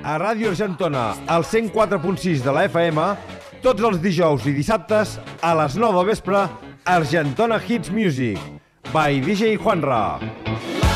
a Ràdio Argentona, al 104.6 de la FM, tots els dijous i dissabtes a les 9 del vespre, Argentona Hits Music, by DJ Juanra.